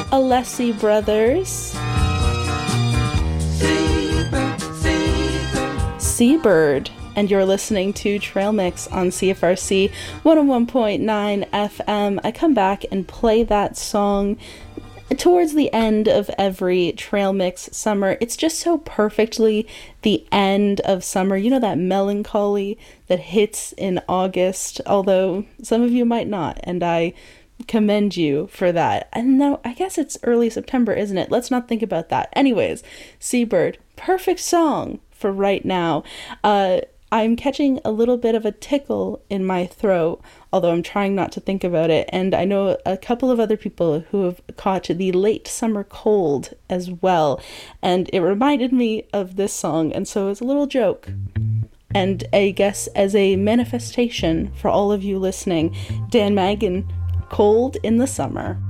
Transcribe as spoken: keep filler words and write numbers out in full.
Alessi Brothers. Seabird, Seabird. Seabird. And you're listening to Trail Mix on C F R C one oh one point nine F M. I come back and play that song towards the end of every Trail Mix summer. It's just so perfectly the end of summer. You know, that melancholy that hits in August, although some of you might not, and I commend you for that. And no, I guess it's early September, isn't it? Let's not think about that. Anyways, Seabird, perfect song for right now. Uh, I'm catching a little bit of a tickle in my throat, although I'm trying not to think about it. And I know a couple of other people who have caught the late summer cold as well. And it reminded me of this song, and so it's a little joke. And I guess as a manifestation for all of you listening, Dan Magin, Cold in the Summer.